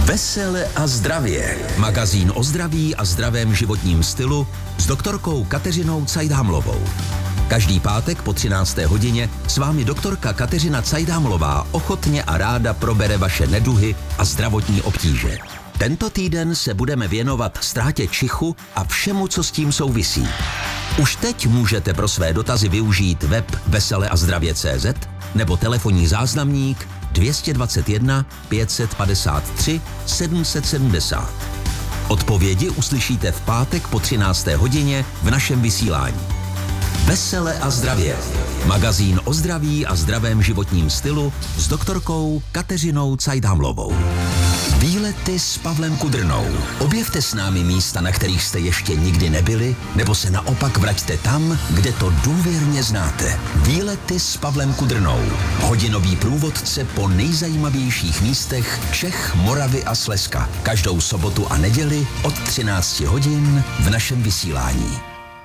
Vesele a zdravě. Magazín o zdraví a zdravém životním stylu s doktorkou Kateřinou Cajdámlovou. Každý pátek po 13. hodině s vámi doktorka Kateřina Cajdámlová ochotně a ráda probere vaše neduhy a zdravotní obtíže. Tento týden se budeme věnovat ztrátě čichu a všemu, co s tím souvisí. Už teď můžete pro své dotazy využít web veseleazdravě.cz nebo telefonní záznamník 221 553 770. Odpovědi uslyšíte v pátek po 13. hodině v našem vysílání. Vesele a zdravě. Magazín o zdraví a zdravém životním stylu s doktorkou Kateřinou Cajdámlovou. Výlety s Pavlem Kudrnou. Objevte s námi místa, na kterých jste ještě nikdy nebyli, nebo se naopak vraťte tam, kde to důvěrně znáte. Výlety s Pavlem Kudrnou. Hodinový průvodce po nejzajímavějších místech Čech, Moravy a Slezska. Každou sobotu a neděli od 13 hodin v našem vysílání.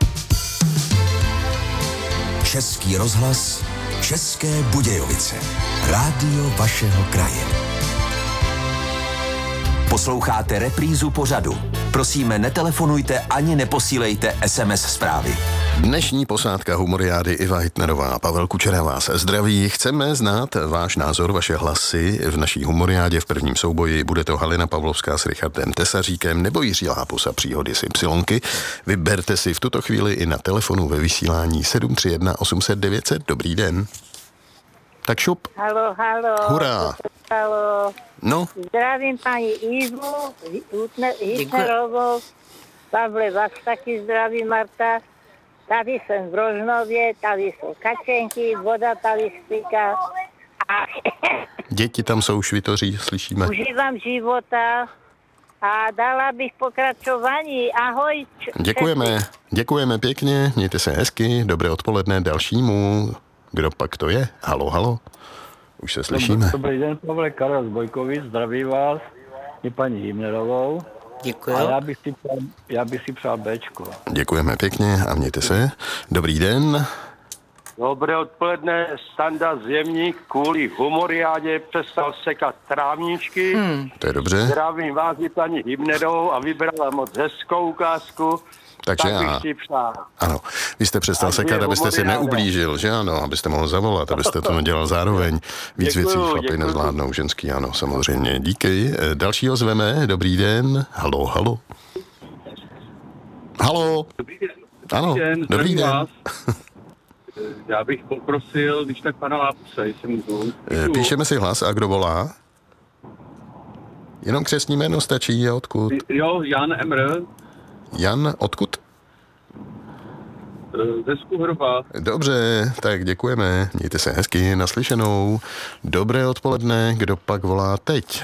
Český rozhlas, České Budějovice. Rádio vašeho kraje. Posloucháte reprízu pořadu. Prosíme, netelefonujte ani neposílejte SMS zprávy. Dnešní posádka Humoriády Iva Hitnerová a Pavel Kučera vás zdraví. Chceme znát váš názor, vaše hlasy v naší Humoriádě v prvním souboji. Bude to Halina Pavlovská s Richardem Tesaříkem nebo Jiří Lápus a příhody z Ypsilonky. Vyberte si v tuto chvíli i na telefonu ve vysílání 731 800 900. Dobrý den. Tak šup. Halo. Hurá. Halo. No. Zdravím paní Ivu Hitnerovou. Pavle, vás taky zdraví, Marta. Tady jsem v Rožnově, tady jsou kačenky, voda tady stýká. Děti tam jsou švitoří, slyšíme. Užívám života a dala bych pokračování. Ahoj. Děkujeme pěkně, mějte se hezky, dobré odpoledne dalšímu. Kdo pak to je? Halo. Už se slyšíme. Dobrý den, Pavle, Karel z Bojkovic, zdraví vás, i paní Himnerovou. Děkuji. A já bych si přál Bčko. Děkujeme pěkně a mějte se. Dobrý den. Dobré odpoledne, Standa Zemník kvůli Humoriádě přestal sekat trávničky. To je dobře. Zdravím vás i paní Himnerovou a vybrala moc hezkou ukázku. Takže tak bych si přál. Ano, vy jste přestal sekat, abyste si neublížil, že ano, abyste mohl zavolat, abyste to nedělal zároveň. Víc věcí chlapi nezvládnou, ženský, ano, samozřejmě. Díky. Dalšího zveme, dobrý den. Halo. Dobrý den. Ano, dobrý den. Já bych poprosil, když tak pana Lápuse, jestli můžu. Píšeme si hlas a kdo volá? Jenom křestní jméno stačí a odkud? Jo, Jan Emr. Jan, odkud? Ze Skuhrova. Dobře, tak děkujeme. Mějte se hezky, naslyšenou. Dobré odpoledne, kdo pak volá teď?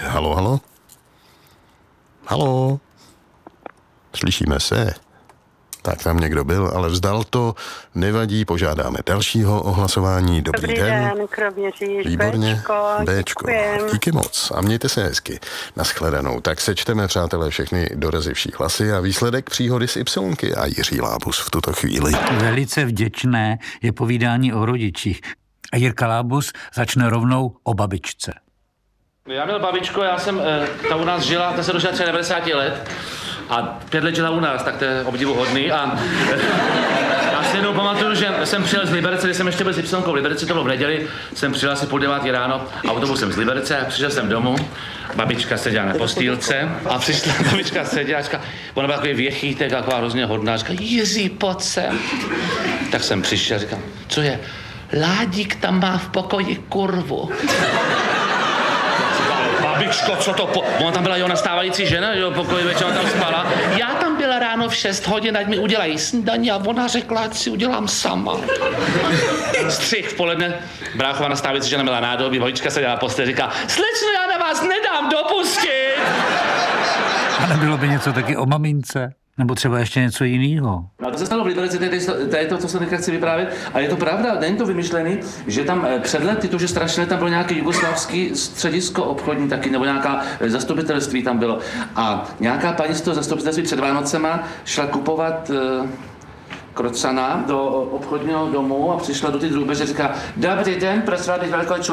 Halo. Slyšíme se. Tak tam někdo byl, ale vzdal to. Nevadí, požádáme dalšího o hlasování. Dobrý den. Kroměříž, Výborně. Béčko. Díky moc a mějte se hezky. Naschledanou. Tak sečteme, přátelé, všechny dorazivší hlasy a výsledek příhody z Ypsilonky a Jiří Lábus v tuto chvíli. Velice vděčné je povídání o rodičích. A Jirka Lábus začne rovnou o babičce. Já měl babičku, ta u nás žila, ta se dožila 90 let a 5 let žila u nás, tak to je obdivuhodný a já si jednou pamatuju, že jsem přijel z Liberce, když jsem ještě byl s Ypsilonkou v Liberci, to bylo v neděli, jsem přijel asi 8:30 ráno autobusem z Liberce a přišel jsem domů, babička seděla na postýlce a přišla babička seděla a říká, ona byla takový věchýtek, taková hrozně hodná, říká, Jiří, pojď sem. Tak jsem přišel a říkám, co je? Ládík tam má v pokoji kurvu. Babičko, co to ona tam byla nastávající žena, jo, pokoji večer tam spala. Já tam byla ráno v 6 hodin, ať mi udělají snídaní a ona řekla, ať si udělám sama. Střih v poledne, bráchová nastávající žena měla nádobí, babička seděla na posteli, říká, slečno, já na vás nedám dopustit. A nebylo by něco taky o mamince? Nebo třeba ještě něco jiného. No to se stalo v Liberci, to je to, co se teďka chci vyprávět. A je to pravda, není to vymyšlený, že tam před lety, to už je strašně, tam bylo nějaké jugoslavské středisko obchodní taky, nebo nějaká zastupitelství tam bylo. A nějaká paní z toho zastupitelství před Vánocema šla kupovat krocana do obchodního domu a přišla do ty drůbeže a říká, dobrý den, prosím vás, velkou